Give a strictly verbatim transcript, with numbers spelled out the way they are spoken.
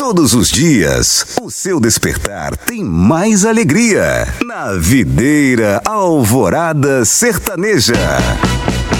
Todos os dias, o seu despertar tem mais alegria. Na Videira Alvorada Sertaneja.